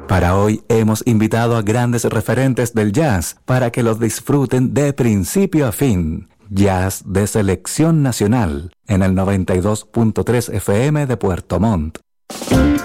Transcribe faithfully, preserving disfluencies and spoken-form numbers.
Para hoy hemos invitado a grandes referentes del jazz para que los disfruten de principio a fin. Jazz de selección nacional en el noventa y dos punto tres F M de Puerto Montt.